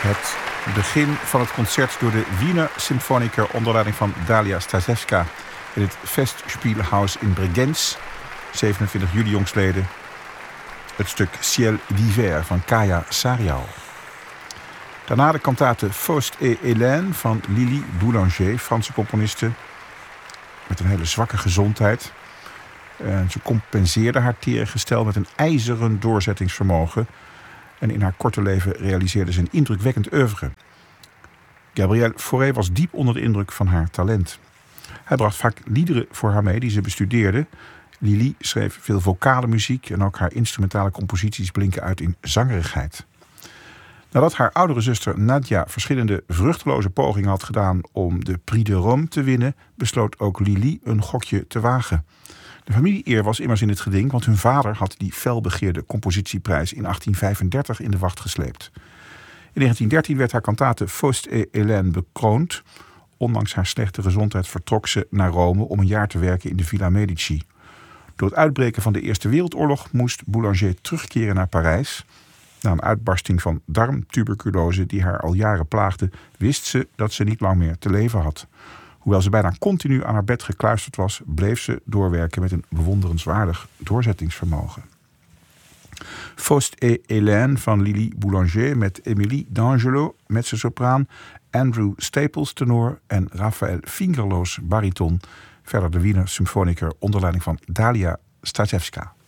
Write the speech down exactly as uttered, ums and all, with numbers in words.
Het begin van het concert door de Wiener Symphoniker onder leiding van Dalia Stasevska in het Festspielhaus in Bregenz, zevenentwintig juli jongstleden. Het stuk Ciel d'hiver van Kaya Sarial. Daarna de kantate Faust et Hélène van Lili Boulanger, Franse componiste met een hele zwakke gezondheid. En ze compenseerde haar tere gestel met een ijzeren doorzettingsvermogen. En in haar korte leven realiseerde ze een indrukwekkend oeuvre. Gabriel Fauré was diep onder de indruk van haar talent. Hij bracht vaak liederen voor haar mee die ze bestudeerde. Lili schreef veel vocale muziek en ook haar instrumentale composities blinken uit in zangerigheid. Nadat haar oudere zuster Nadia verschillende vruchteloze pogingen had gedaan om de Prix de Rome te winnen, besloot ook Lili een gokje te wagen. De familie-eer was immers in het geding, want hun vader had die felbegeerde compositieprijs in achttien vijfendertig in de wacht gesleept. In negentien dertien werd haar kantate Faust et Hélène bekroond. Ondanks haar slechte gezondheid vertrok ze naar Rome om een jaar te werken in de Villa Medici. Door het uitbreken van de Eerste Wereldoorlog moest Boulanger terugkeren naar Parijs. Na een uitbarsting van darmtuberculose die haar al jaren plaagde, wist ze dat ze niet lang meer te leven had. Hoewel ze bijna continu aan haar bed gekluisterd was, bleef ze doorwerken met een bewonderenswaardig doorzettingsvermogen. Faust et Hélène van Lili Boulanger met Émilie d'Angelo, mezzosopraan, Andrew Staples tenor en Raphaël Fingerloos bariton. Verder de Wiener Symphoniker onder leiding van Dalia Stasevska.